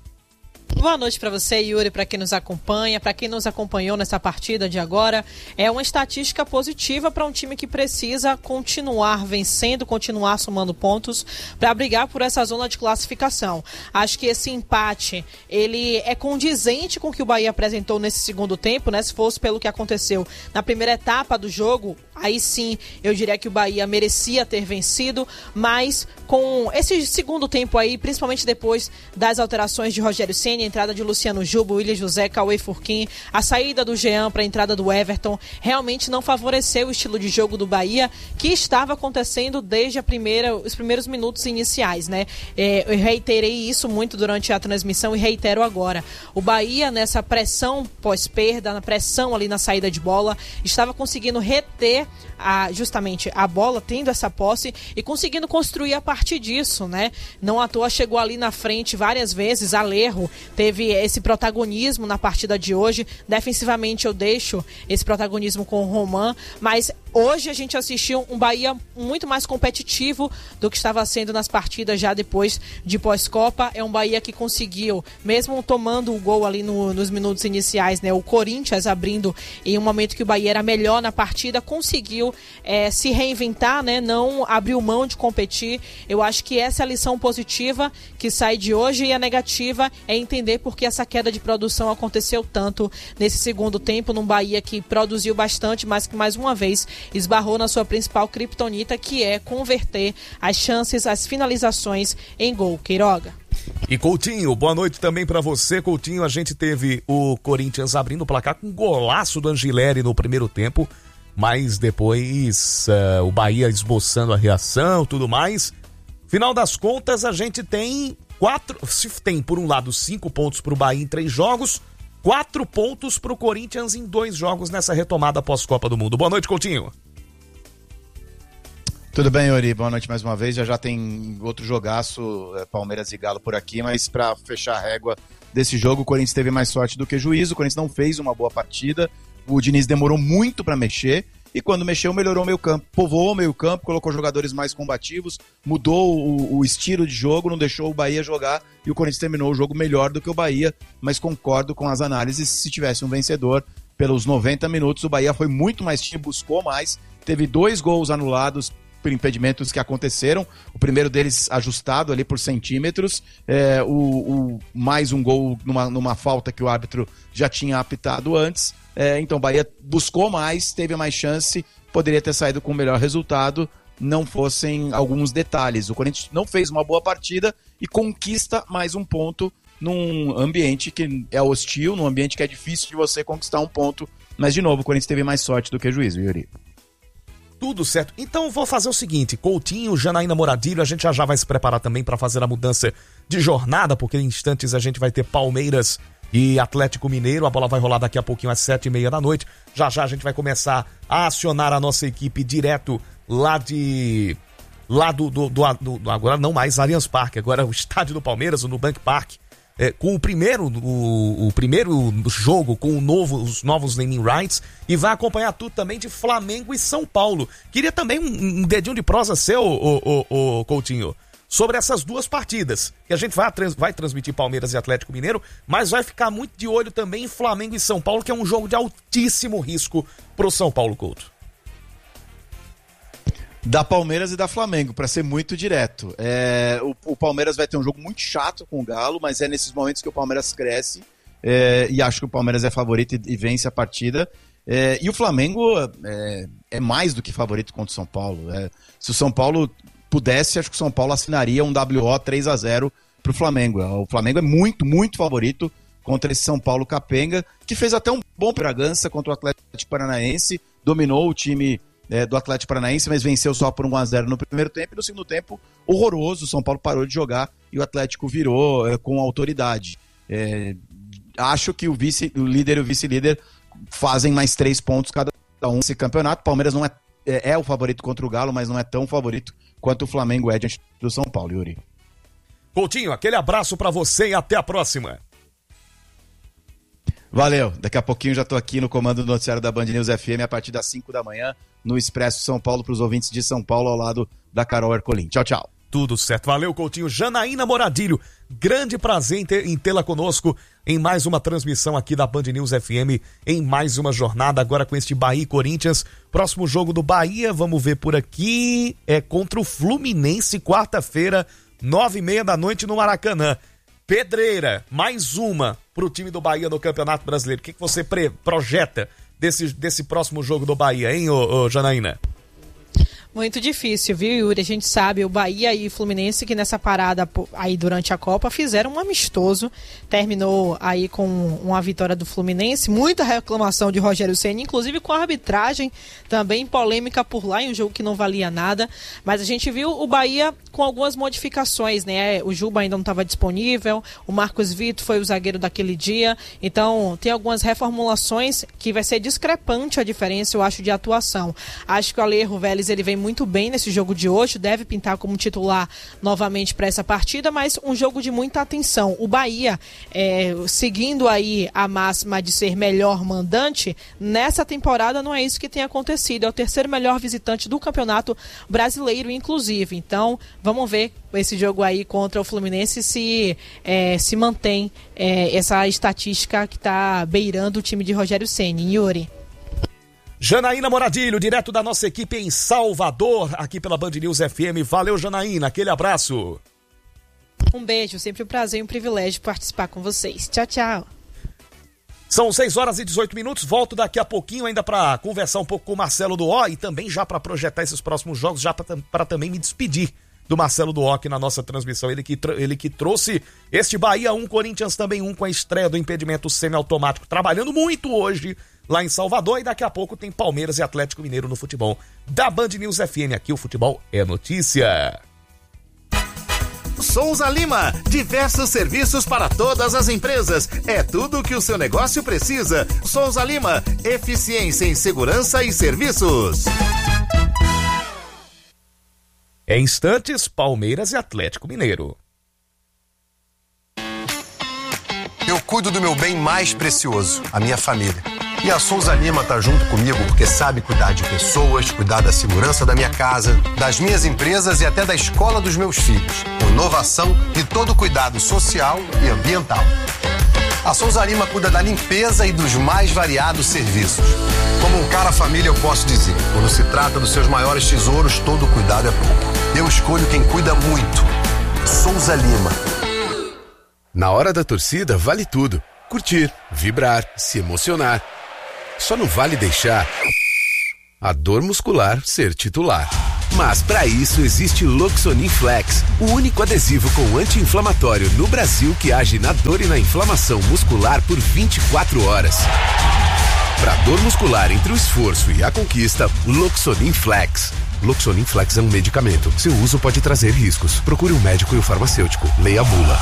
S4: Boa noite para você, Yuri, para quem nos acompanha, para quem nos acompanhou nessa partida de agora. É uma estatística positiva para um time que precisa continuar vencendo, continuar somando pontos para brigar por essa zona de classificação. Acho que esse empate, ele é condizente com o que o Bahia apresentou nesse segundo tempo, né? Se fosse pelo que aconteceu na primeira etapa do jogo, aí sim eu diria que o Bahia merecia ter vencido, mas com esse segundo tempo aí, principalmente depois das alterações de Rogério Ceni, a entrada de Luciano Juba, William José, Cauê Furquim, a saída do Jean para a entrada do Everton, realmente não favoreceu o estilo de jogo do Bahia, que estava acontecendo desde a primeira, os primeiros minutos iniciais, né? É, eu reiterei isso muito durante a transmissão e reitero agora. O Bahia, nessa pressão pós-perda, na pressão ali na saída de bola, estava conseguindo reter a, justamente a bola, tendo essa posse e conseguindo construir a partir disso, né? Não à toa chegou ali na frente várias vezes, Alejo teve esse protagonismo na partida de hoje. Defensivamente eu deixo esse protagonismo com o Roman, mas hoje a gente assistiu um Bahia muito mais competitivo do que estava sendo nas partidas já depois de pós-Copa. É um Bahia que conseguiu, mesmo tomando o gol ali no, nos minutos iniciais, né? O Corinthians abrindo em um momento que o Bahia era melhor na partida, conseguiu é, se reinventar, né? Não abriu mão de competir. Eu acho que essa é a lição positiva que sai de hoje, e a negativa é entender por que essa queda de produção aconteceu tanto nesse segundo tempo, num Bahia que produziu bastante, mas que mais uma vez esbarrou na sua principal criptonita, que é converter as chances, as finalizações em gol. Queiroga.
S6: E Coutinho, boa noite também pra você, Coutinho. A gente teve o Corinthians abrindo o placar com um golaço do Angileri no primeiro tempo, mas depois uh, o Bahia esboçando a reação, tudo mais. Final das contas, a gente tem quatro, se tem por um lado cinco pontos pro Bahia em três jogos, quatro pontos pro Corinthians em dois jogos nessa retomada pós-Copa do Mundo. Boa noite, Coutinho.
S1: Tudo bem, Yuri? Boa noite mais uma vez. Já já tem outro jogaço, é, Palmeiras e Galo por aqui, mas para fechar a régua desse jogo, o Corinthians teve mais sorte do que juízo. O Corinthians não fez uma boa partida. O Diniz demorou muito para mexer e quando mexeu, melhorou o meio campo. Povoou o meio campo, colocou jogadores mais combativos, mudou o, o estilo de jogo, não deixou o Bahia jogar e o Corinthians terminou o jogo melhor do que o Bahia, mas concordo com as análises. Se tivesse um vencedor, pelos noventa minutos, o Bahia foi muito mais time, buscou mais, teve dois gols anulados por impedimentos que aconteceram, o primeiro deles ajustado ali por centímetros, é, o, o, mais um gol numa, numa falta que o árbitro já tinha apitado antes, é, então o Bahia buscou mais, teve mais chance, poderia ter saído com o melhor resultado, não fossem alguns detalhes. O Corinthians não fez uma boa partida e conquista mais um ponto num ambiente que é hostil, num ambiente que é difícil de você conquistar um ponto, mas de novo o Corinthians teve mais sorte do que juízo, Yuri.
S6: Tudo certo. Então vou fazer o seguinte, Coutinho, Janaína Moradilho, a gente já já vai se preparar também para fazer a mudança de jornada, porque em instantes a gente vai ter Palmeiras e Atlético Mineiro, a bola vai rolar daqui a pouquinho às sete e meia da noite, já já a gente vai começar a acionar a nossa equipe direto lá de... lá do, do, do, do agora não mais Allianz Parque, agora o estádio do Palmeiras, o Nubank Park, É, com o primeiro, o, o primeiro jogo com o novo, os novos naming rights, e vai acompanhar tudo também de Flamengo e São Paulo. Queria também um, um dedinho de prosa seu, o, o, o Coutinho, sobre essas duas partidas, que a gente vai, vai transmitir Palmeiras e Atlético Mineiro, mas vai ficar muito de olho também em Flamengo e São Paulo, que é um jogo de altíssimo risco pro São Paulo, Couto.
S1: Da Palmeiras e da Flamengo, para ser muito direto. É, o, o Palmeiras vai ter um jogo muito chato com o Galo, mas é nesses momentos que o Palmeiras cresce, é, e acho que o Palmeiras é favorito e, e vence a partida. É, e o Flamengo é, é mais do que favorito contra o São Paulo. É, se o São Paulo pudesse, acho que o São Paulo assinaria um W O três a zero para o Flamengo. O Flamengo é muito, muito favorito contra esse São Paulo capenga, que fez até um bom Bragança contra o Atlético Paranaense, dominou o time É, do Atlético Paranaense, mas venceu só por um a zero no primeiro tempo, e no segundo tempo, horroroso, o São Paulo parou de jogar e o Atlético virou é, com autoridade. É, acho que o, vice, o líder e o vice-líder fazem mais três pontos cada um nesse campeonato. O Palmeiras não é, é, é o favorito contra o Galo, mas não é tão favorito quanto o Flamengo é diante do São Paulo, Yuri.
S6: Coutinho, aquele abraço pra você e até a próxima.
S1: Valeu, daqui a pouquinho já tô aqui no comando do noticiário da Band News F M a partir das cinco da manhã, no Expresso São Paulo, para os ouvintes de São Paulo, ao lado da Carol Ercolim. Tchau, tchau.
S6: Tudo certo, valeu, Coutinho. Janaína Moradilho, grande prazer em, ter, em tê-la conosco em mais uma transmissão aqui da Band News F M, em mais uma jornada, agora com este Bahia e Corinthians. Próximo jogo do Bahia, vamos ver por aqui, é contra o Fluminense, quarta-feira, nove e meia da noite no Maracanã. Pedreira, mais uma pro time do Bahia no Campeonato Brasileiro. O que, que você pre- projeta desse, desse próximo jogo do Bahia, hein, ô, ô, Janaína?
S4: Muito difícil, viu, Yuri? A gente sabe, o Bahia e o Fluminense, que nessa parada aí durante a Copa fizeram um amistoso, terminou aí com uma vitória do Fluminense, muita reclamação de Rogério Ceni, inclusive com a arbitragem, também polêmica por lá, em um jogo que não valia nada, mas a gente viu o Bahia com algumas modificações, né? O Juba ainda não estava disponível, o Marcos Vitor foi o zagueiro daquele dia, então tem algumas reformulações que vai ser discrepante a diferença, eu acho, de atuação. Acho que o Alejo Vélez, ele vem muito bem nesse jogo de hoje, deve pintar como titular novamente para essa partida, mas um jogo de muita atenção. O Bahia, é, seguindo aí a máxima de ser melhor mandante, nessa temporada não é isso que tem acontecido, é o terceiro melhor visitante do Campeonato Brasileiro, inclusive. Então, vamos ver esse jogo aí contra o Fluminense se, é, se mantém é, essa estatística que está beirando o time de Rogério Ceni. Yuri.
S6: Janaína Moradilho, direto da nossa equipe em Salvador, aqui pela Band News F M. Valeu, Janaína, aquele abraço.
S4: Um beijo, sempre um prazer e um privilégio participar com vocês. Tchau, tchau.
S6: São seis horas e dezoito minutos, volto daqui a pouquinho ainda para conversar um pouco com o Marcelo do O e também já para projetar esses próximos jogos, já para também me despedir do Marcelo do O aqui na nossa transmissão, ele que, ele que trouxe este Bahia um, Corinthians também um, com a estreia do impedimento semiautomático, trabalhando muito hoje lá em Salvador, e daqui a pouco tem Palmeiras e Atlético Mineiro no futebol da Band News F M. Aqui o futebol é notícia.
S5: Souza Lima, diversos serviços para todas as empresas. É tudo o que o seu negócio precisa. Souza Lima, eficiência em segurança e serviços.
S6: Em instantes, Palmeiras e Atlético Mineiro.
S7: Eu cuido do meu bem mais precioso, a minha família. E a Souza Lima tá junto comigo porque sabe cuidar de pessoas, cuidar da segurança da minha casa, das minhas empresas e até da escola dos meus filhos. Com inovação e todo cuidado social e ambiental. A Souza Lima cuida da limpeza e dos mais variados serviços. Como um cara família, eu posso dizer, quando se trata dos seus maiores tesouros, todo cuidado é pouco. Eu escolho quem cuida muito. Souza Lima.
S8: Na hora da torcida, vale tudo. Curtir, vibrar, se emocionar. Só não vale deixar a dor muscular ser titular. Mas para isso existe Loxonin Flex, o único adesivo com anti-inflamatório no Brasil que age na dor e na inflamação muscular por vinte e quatro horas. Para dor muscular entre o esforço e a conquista, Loxonin Flex. Loxonin Flex é um medicamento. Seu uso pode trazer riscos. Procure um médico e o farmacêutico. Leia a bula.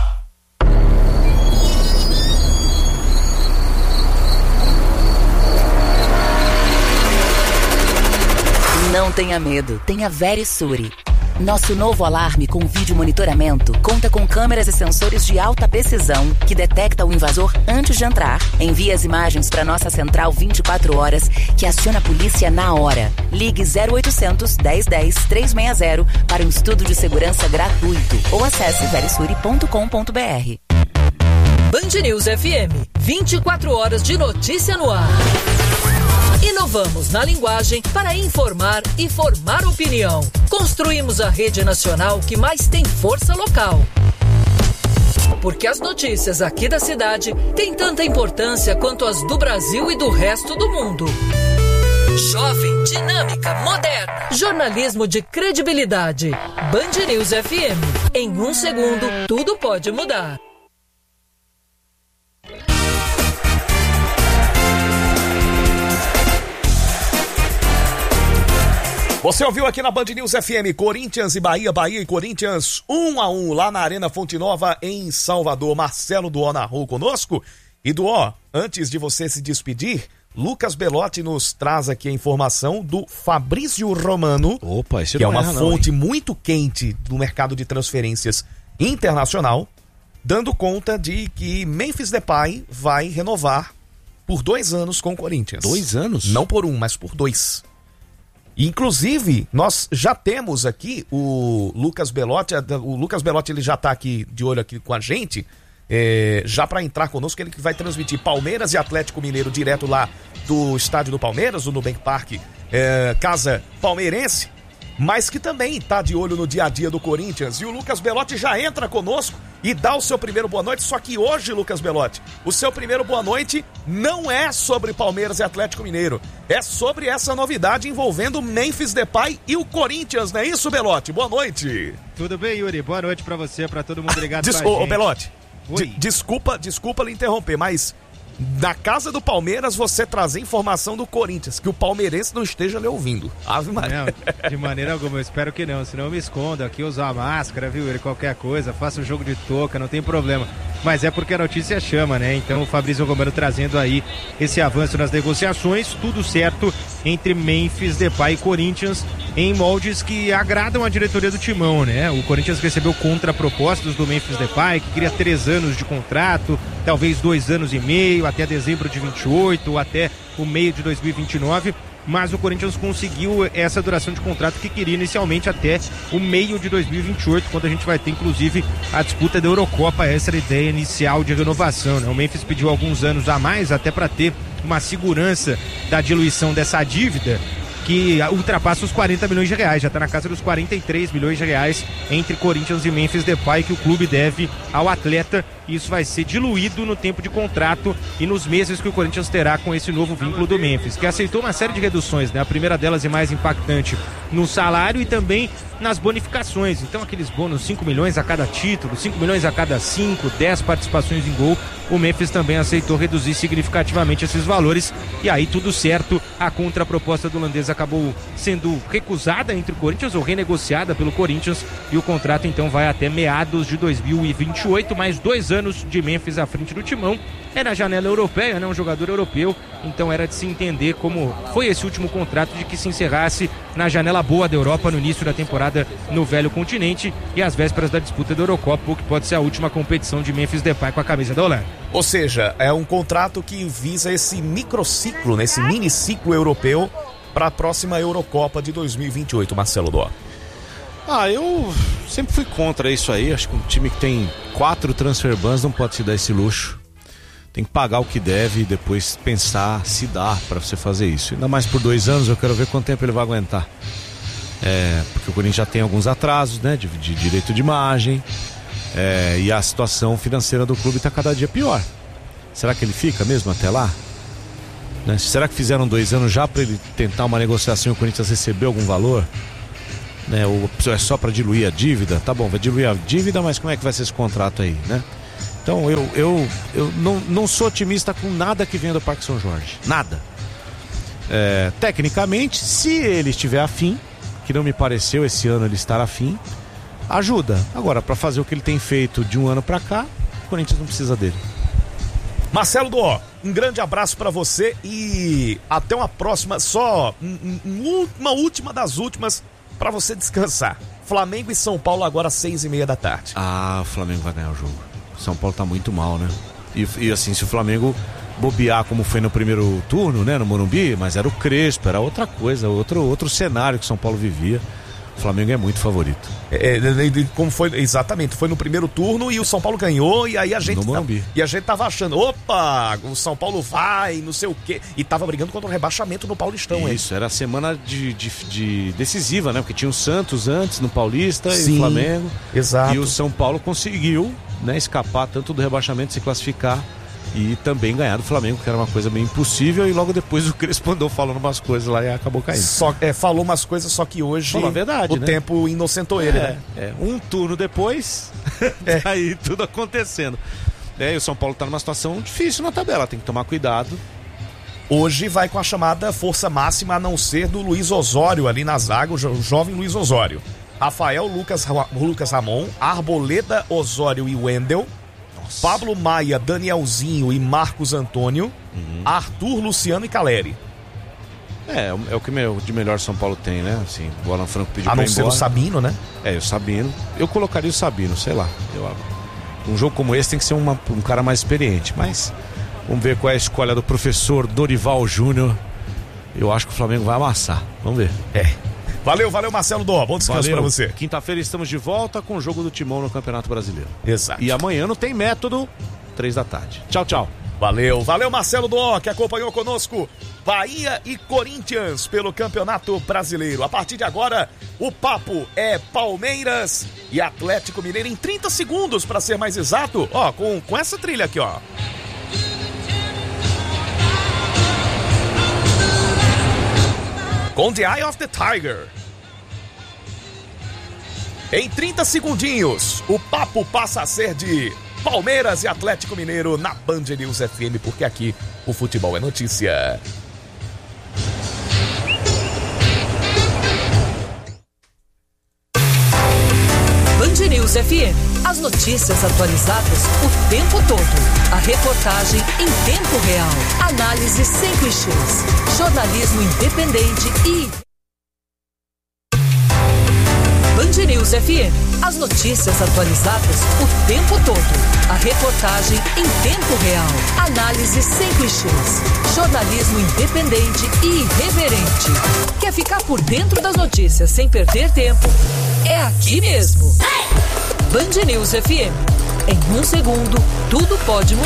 S9: Não tenha medo, tenha Verisure. Nosso novo alarme com vídeo monitoramento conta com câmeras e sensores de alta precisão que detecta o invasor antes de entrar. Envia as imagens para nossa central vinte e quatro horas, que aciona a polícia na hora. Ligue zero oitocentos, dez dez, trezentos e sessenta para um estudo de segurança gratuito ou acesse verisure ponto com ponto b r.
S10: Band News F M, vinte e quatro horas de notícia no ar. Inovamos na linguagem para informar e formar opinião. Construímos a rede nacional que mais tem força local. Porque as notícias aqui da cidade têm tanta importância quanto as do Brasil e do resto do mundo. Jovem, dinâmica, moderna. Jornalismo de credibilidade. Band News F M. Em um segundo, tudo pode mudar.
S6: Você ouviu aqui na Band News F M, Corinthians e Bahia, Bahia e Corinthians, um a um lá na Arena Fonte Nova, em Salvador. Marcelo Duó narrou conosco. E Duó, antes de você se despedir, Lucas Belotti nos traz aqui a informação do Fabrício Romano,
S2: Opa, esse
S6: que é uma
S2: erra,
S6: fonte
S2: não,
S6: muito quente do mercado de transferências internacional, dando conta de que Memphis Depay vai renovar por dois anos com o Corinthians.
S2: Dois anos?
S6: Não por um, mas por dois. Inclusive, nós já temos aqui o Lucas Belotti, o Lucas Belotti ele já está aqui de olho aqui com a gente, é, já para entrar conosco, ele que vai transmitir Palmeiras e Atlético Mineiro direto lá do estádio do Palmeiras, do Nubank Park, é, casa palmeirense, mas que também está de olho no dia a dia do Corinthians. E o Lucas Belotti já entra conosco e dá o seu primeiro boa noite, só que hoje, Lucas Belotti, o seu primeiro boa noite não é sobre Palmeiras e Atlético Mineiro, é sobre essa novidade envolvendo Memphis Depay e o Corinthians, não é isso, Belotti? Boa noite.
S11: Tudo bem, Yuri? Boa noite pra você, pra todo mundo ligado
S6: Des-
S11: com a gente.
S6: Ô, Belotti,
S11: Oi.
S6: de- desculpa, desculpa lhe interromper, mas da casa do Palmeiras você trazer informação do Corinthians, que o palmeirense não esteja lhe ouvindo. Ave Maria.
S11: Não, de maneira alguma, eu espero que não, senão eu me escondo aqui, usar a máscara, viu, Yuri? Qualquer coisa, faça um jogo de touca, não tem problema. Mas é porque a notícia chama, né? Então o Fabrício Romano trazendo aí esse avanço nas negociações, tudo certo entre Memphis Depay e Corinthians, em moldes que agradam a diretoria do Timão, né? O Corinthians recebeu contrapropostas do Memphis Depay, que queria três anos de contrato, talvez dois anos e meio, até dezembro de vinte e oito, ou até o meio de dois mil e vinte e nove, mas o Corinthians conseguiu essa duração de contrato que queria inicialmente até o meio de dois mil e vinte e oito, quando a gente vai ter inclusive a disputa da Eurocopa. Essa era a ideia inicial de renovação, né? O Memphis pediu alguns anos a mais, até para ter uma segurança da diluição dessa dívida, que ultrapassa os quarenta milhões de reais, já está na casa dos quarenta e três milhões de reais entre Corinthians e Memphis Depay, que o clube deve ao atleta, e isso vai ser diluído no tempo de contrato e nos meses que o Corinthians terá com esse novo vínculo do Memphis, que aceitou uma série de reduções, né? A primeira delas e mais impactante no salário e também nas bonificações. Então aqueles bônus, cinco milhões a cada título, cinco milhões a cada cinco, dez participações em gol, o Memphis também aceitou reduzir significativamente esses valores, e aí tudo certo, a contraproposta do holandês acabou sendo recusada entre o Corinthians ou renegociada pelo Corinthians, e o contrato então vai até meados de dois mil e vinte e oito, mais dois anos de Memphis à frente do timão. É na janela europeia, né? Um jogador europeu, então era de se entender como foi esse último contrato, de que se encerrasse na janela boa da Europa no início da temporada no velho continente e às vésperas da disputa da Eurocopa, o que pode ser a última competição de Memphis Depay com a camisa da Holanda.
S6: Ou seja, é um contrato que visa esse microciclo, né? Esse miniciclo europeu para a próxima Eurocopa de dois mil e vinte e oito, Marcelo Dó.
S2: Ah, eu sempre fui contra isso aí. Acho que um time que tem quatro transfer bans não pode se dar esse luxo. Tem que pagar o que deve e depois pensar se dá para você fazer isso. Ainda mais por dois anos, eu quero ver quanto tempo ele vai aguentar. É, porque o Corinthians já tem alguns atrasos, né, de, de direito de imagem, é, e a situação financeira do clube está cada dia pior. Será que ele fica mesmo até lá? Né? Será que fizeram dois anos já para ele tentar uma negociação e o Corinthians receber algum valor? Né? Ou é só para diluir a dívida? Tá bom, vai diluir a dívida, mas como é que vai ser esse contrato aí, né? Então eu, eu, eu não, não sou otimista com nada que venha do Parque São Jorge. Nada. É, tecnicamente, se ele estiver afim, que não me pareceu esse ano ele estar afim, ajuda. Agora, para fazer o que ele tem feito de um ano para cá, o Corinthians não precisa dele.
S6: Marcelo Dó, um grande abraço para você e até uma próxima. Só um, um, uma última das últimas para você descansar. Flamengo e São Paulo agora às seis e meia da tarde.
S2: Ah, o Flamengo vai ganhar o jogo. São Paulo tá muito mal, né? E, e assim, se o Flamengo bobear como foi no primeiro turno, né, no Morumbi, mas era o Crespo, era outra coisa, outro, outro cenário que São Paulo vivia. O Flamengo é muito favorito.
S6: É, como foi, exatamente, foi no primeiro turno e o São Paulo ganhou, e aí a gente, tava, e a gente tava achando, opa, o São Paulo vai, não sei o quê, e tava brigando contra o rebaixamento no Paulistão.
S2: Isso, hein? Era a semana de, de, de decisiva, né? Porque tinha o Santos antes no Paulista.
S6: Sim,
S2: e o Flamengo.
S6: Exato.
S2: E o São Paulo conseguiu, né, escapar tanto do rebaixamento, se classificar e também ganhar do Flamengo, que era uma coisa meio impossível, e logo depois o Crespo andou falando umas coisas lá e acabou caindo.
S6: Só, é, falou umas coisas, só que hoje
S2: falou a verdade,
S6: o
S2: né?
S6: tempo inocentou ele,
S2: é,
S6: né?
S2: É. Um turno depois, é. Aí tudo acontecendo. É, e o São Paulo tá numa situação difícil na tabela, tem que tomar cuidado.
S6: Hoje vai com a chamada força máxima, a não ser do Luiz Osório ali na zaga, o, jo- o jovem Luiz Osório. Rafael, Lucas, Lucas Ramon, Arboleda, Osório e Wendel. Pablo Maia, Danielzinho e Marcos Antônio, uhum. Arthur, Luciano e Caleri.
S2: É, é o que de melhor São Paulo tem, né? Assim, o Alan Franco pediu
S6: a
S2: pra
S6: não
S2: ir
S6: ser
S2: embora.
S6: O Sabino, né?
S2: É, o Sabino. Eu colocaria o Sabino, sei lá. Eu, um jogo como esse tem que ser uma, um cara mais experiente, mas vamos ver qual é a escolha do professor Dorival Júnior. Eu acho que o Flamengo vai amassar. Vamos ver.
S6: É. Valeu, valeu, Marcelo Dó. Bom descanso pra você.
S2: Quinta-feira estamos de volta com o jogo do Timão no Campeonato Brasileiro.
S6: Exato.
S2: E amanhã não tem método, três da tarde. Tchau, tchau.
S6: Valeu, valeu, Marcelo Dó, que acompanhou conosco Bahia e Corinthians pelo Campeonato Brasileiro. A partir de agora, o papo é Palmeiras e Atlético Mineiro em trinta segundos, para ser mais exato. Ó, com, com essa trilha aqui, ó. Com The Eye of the Tiger. Em trinta segundinhos, o papo passa a ser de Palmeiras e Atlético Mineiro na Band News F M, porque aqui o futebol é notícia.
S10: Band News F M. As notícias atualizadas o tempo todo. A reportagem em tempo real. Análise sem clichês. Jornalismo independente e... Band News F M. As notícias atualizadas o tempo todo. A reportagem em tempo real. Análise sem clichês. Jornalismo independente e irreverente. Quer ficar por dentro das notícias sem perder tempo? É aqui mesmo. Band News F M. Em um segundo, tudo pode mudar.